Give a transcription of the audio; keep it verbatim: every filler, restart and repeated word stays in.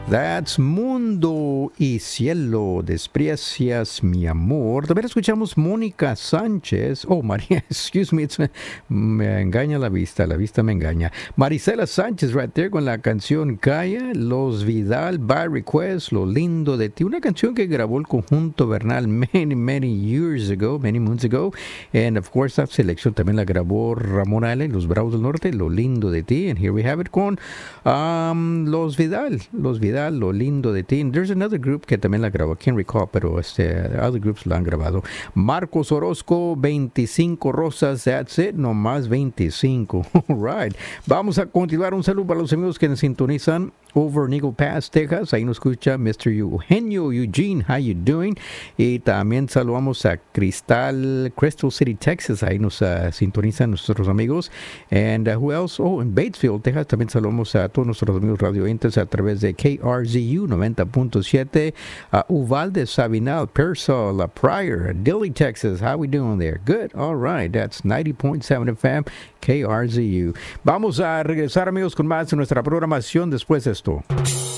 That's Mundo y Cielo, desprecias mi amor. También escuchamos Mónica Sánchez. Oh, María, excuse me, me engaña la vista, la vista me engaña. Marisela Sánchez, right there, con la canción Calla, Los Vidal, by request, Lo lindo de ti. Una canción que grabó el conjunto Bernal many, many years ago, many months ago. And of course, that selección también la grabó Ramón Allen, Los Bravos del Norte, Lo lindo de ti. And here we have it con um, Los Vidal, Los Vidal. Lo lindo de ti. And there's another group que también la grabó, I can't recall, pero este, other groups la han grabado. Marcos Orozco, veinticinco rosas, that's it, no más veinticinco. All right. Vamos a continuar. Un saludo para los amigos que nos sintonizan over in Eagle Pass, Texas. Ahí nos escucha mister Eugenio Eugene, how you doing? Y también saludamos a Cristal, Crystal City, Texas. Ahí nos uh, sintonizan nuestros amigos. And uh, who else? Oh, en Batesville, Texas. También saludamos a todos nuestros amigos radioentes a través de K R Z U noventa punto siete. Uh, Uvalde, Sabinal, Pearsall, La Pryor, Dilley, Texas. How we doing there? Good. All right. That's ninety point seven F M, K R Z U. Vamos a regresar, amigos, con más de nuestra programación después de esto.